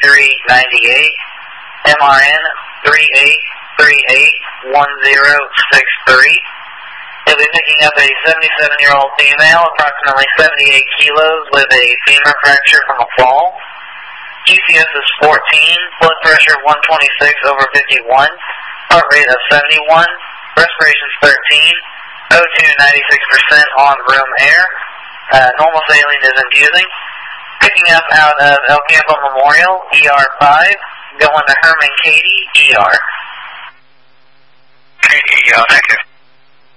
3398, MRN 38381063. He'll be picking up a 77-year-old female, approximately 78 kilos, with a femur fracture from a fall. QCS is 14, blood pressure 126/51, heart rate of 71, respiration 13, O2 96% on room air, normal saline is infusing. Picking up out of El Campo Memorial, ER5, going to Herman Katie, ER. Katie, negative.